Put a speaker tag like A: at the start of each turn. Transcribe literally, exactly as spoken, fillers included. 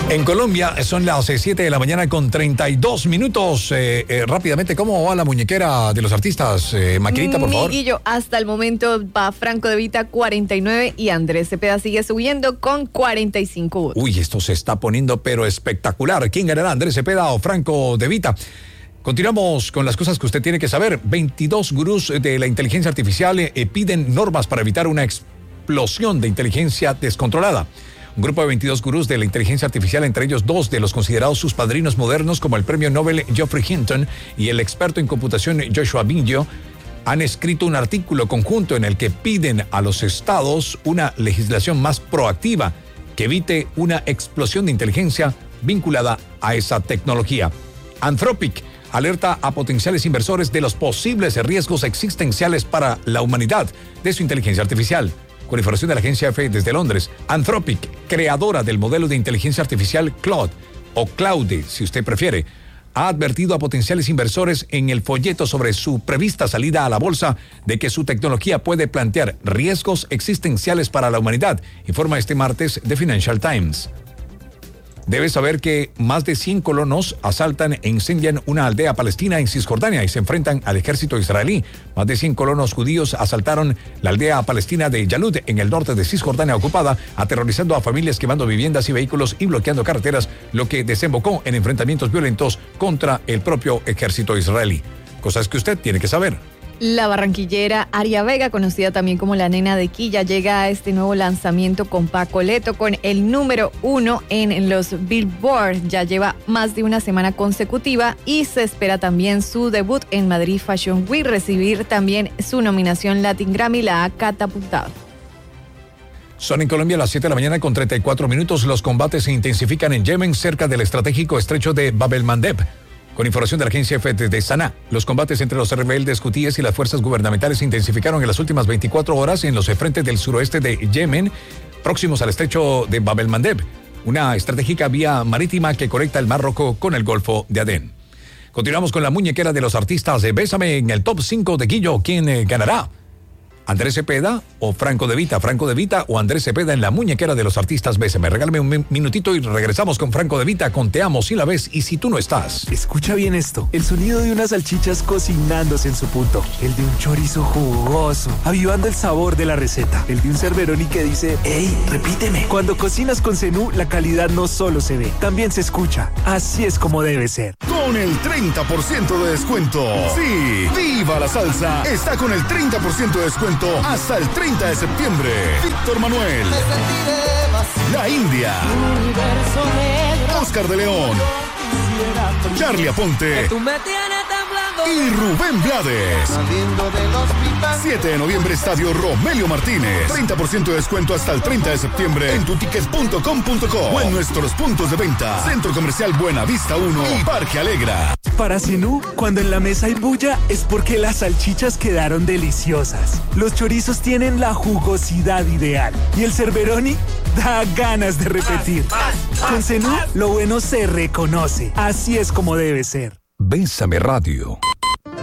A: En Colombia son las siete de la mañana con treinta y dos minutos. Eh, eh, rápidamente, ¿cómo va la muñequera de los artistas? Eh, Maquinita, por favor.
B: Miguillo, hasta el momento va Franco De Vita cuarenta y nueve y Andrés Cepeda sigue subiendo con cuarenta y cinco votos.
A: Uy, esto se está poniendo pero espectacular. ¿Quién ganará, Andrés Cepeda o Franco De Vita? Continuamos con las cosas que usted tiene que saber. veintidós gurús de la inteligencia artificial eh, piden normas para evitar una explosión de inteligencia descontrolada. Un grupo de veintidós gurús de la inteligencia artificial, entre ellos dos de los considerados sus padrinos modernos como el premio Nobel Geoffrey Hinton y el experto en computación Joshua Bengio, han escrito un artículo conjunto en el que piden a los estados una legislación más proactiva que evite una explosión de inteligencia vinculada a esa tecnología. Anthropic alerta a potenciales inversores de los posibles riesgos existenciales para la humanidad de su inteligencia artificial. Con información de la agencia F desde Londres, Anthropic, creadora del modelo de inteligencia artificial Claude, o Claude, si usted prefiere, ha advertido a potenciales inversores en el folleto sobre su prevista salida a la bolsa de que su tecnología puede plantear riesgos existenciales para la humanidad, informa este martes The Financial Times. Debes saber que más de cien colonos asaltan e incendian una aldea palestina en Cisjordania y se enfrentan al ejército israelí. Más de cien colonos judíos asaltaron la aldea palestina de Yalud en el norte de Cisjordania ocupada, aterrorizando a familias, quemando viviendas y vehículos y bloqueando carreteras, lo que desembocó en enfrentamientos violentos contra el propio ejército israelí. Cosas que usted tiene que saber.
B: La barranquillera Aria Vega, conocida también como la Nena de Quilla, llega a este nuevo lanzamiento con Paco Leto con el número uno en los Billboard. Ya lleva más de una semana consecutiva y se espera también su debut en Madrid Fashion Week. Recibir también su nominación Latin Grammy la ha catapultado.
A: Son en Colombia las siete de la mañana con treinta y cuatro minutos. Los combates se intensifican en Yemen cerca del estratégico estrecho de Bab el-Mandeb. Con información de la agencia F de Sanaa, los combates entre los rebeldes hutíes y las fuerzas gubernamentales se intensificaron en las últimas veinticuatro horas en los frentes del suroeste de Yemen, próximos al estrecho de Bab el-Mandeb, una estratégica vía marítima que conecta el Mar Rojo con el Golfo de Adén. Continuamos con la muñequera de los artistas de Bésame en el top cinco de Guillo. ¿Quién eh, ganará? ¿Andrés Cepeda o Franco De Vita? ¿Franco De Vita o Andrés Cepeda en la muñequera de los artistas Bésame? Regálame un mi- minutito y regresamos con Franco De Vita con Te Amo si la ves y si tú no estás.
C: Escucha bien esto, el sonido de unas salchichas cocinándose en su punto, el de un chorizo jugoso, avivando el sabor de la receta, el de un Cerveroni que dice, ¡Ey, repíteme! Cuando cocinas con Zenú, la calidad no solo se ve, también se escucha. Así es como debe ser.
D: Con el treinta por ciento de descuento. Sí, ¡viva la salsa! Está con el treinta por ciento de descuento hasta el treinta de septiembre. Víctor Manuel, La India, Oscar de León, Charly Aponte y Rubén Blades. siete de noviembre, Estadio Romelio Martínez. treinta por ciento de descuento hasta el treinta de septiembre en tutickets punto com punto co o en nuestros puntos de venta. Centro Comercial Buenavista uno y Parque Alegra.
C: Para Zenú, cuando en la mesa hay bulla, es porque las salchichas quedaron deliciosas. Los chorizos tienen la jugosidad ideal. Y el Cerveroni da ganas de repetir. Con Zenú, lo bueno se reconoce. Así es como debe ser.
A: Bésame Radio.